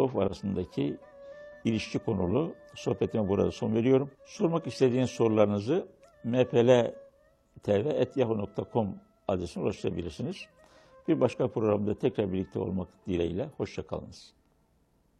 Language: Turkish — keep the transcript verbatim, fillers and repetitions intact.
tasavvuf arasındaki ilişki konulu sohbetime burada son veriyorum. Sormak istediğiniz sorularınızı m p l t v at yahoo nokta com adresine ulaştırabilirsiniz. Bir başka programda tekrar birlikte olmak dileğiyle. Hoşça kalınız.